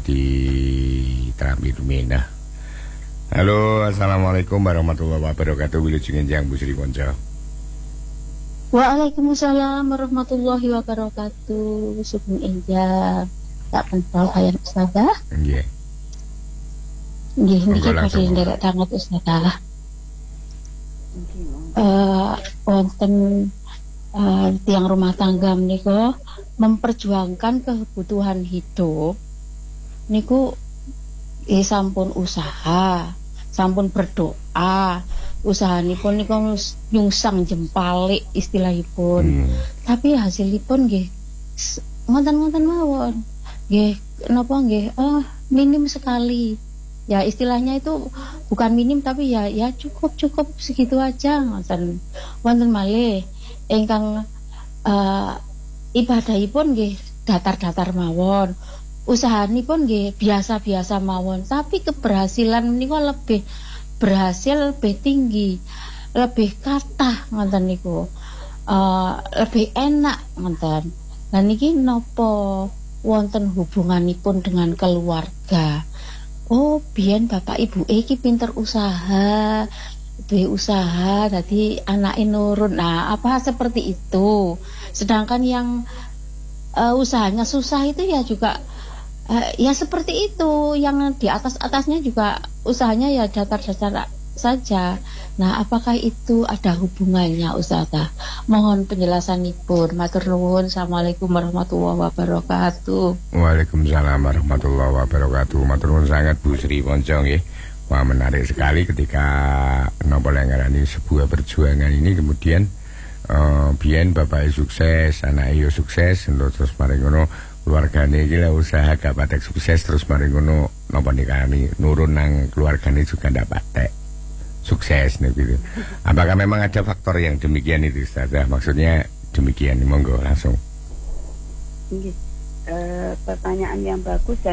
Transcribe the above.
di Terambi Rumena. Halo, assalamualaikum warahmatullahi wabarakatuh. Wilujeng Enjang Bu Sri Ponco. Waalaikumsalam warahmatullahi wabarakatuh. Sugeng Enjang. Tak pentol hayang Ustazah. Nggih. Nggih, niki badhe nderek tanget Ustazah. Wonten tiang rumah tangga menika memperjuangkan kebutuhan hidup niku sampun usaha, sampun berdoa, usahanipun niku nyungsang jempalik istilahipun. Tapi hasilipun nggih ngoten-ngoten mawon. Nggih napa nggih minim sekali. Ya istilahnya itu bukan minim tapi ya cukup segitu aja ngoten. Wonten malih ingkang ibadahipun nggih datar-datar mawon. Usahanipun nggih biasa-biasa mawon, tapi keberhasilan menika lebih berhasil, lebih tinggi, lebih kathah ngoten niku. Lebih enak ngoten. Lah niki napa wonten hubunganipun dengan keluarga? Oh, biyen bapak ibu iki pinter usaha, duwe usaha, dadi anake nurun. Nah, apa seperti itu? Sedangkan yang usahanya susah itu ya juga ya seperti itu. Yang di atas-atasnya juga usahanya ya datar-datar saja. Nah, apakah itu ada hubungannya, Ustazah? Mohon penjelasanipun. Matur nuwun. Assalamualaikum warahmatullahi wabarakatuh. Waalaikumsalam warahmatullahi wabarakatuh. Matur nuwun sangat Bu Sri Ponco nggih. Wah, menarik sekali ketika napa ngarani sebuah perjuangan ini kemudian biyen bapake sukses, anake yo sukses, terus mari ngono keluargane iki lah usaha gak patek sukses, terus mari ngono napa nikani nurun nang keluargane juga ndak patek sukses gitu. Apakah memang ada faktor yang demikian itu Ustazah? Maksudnya demikian, monggo langsung. Pertanyaan yang bagus dan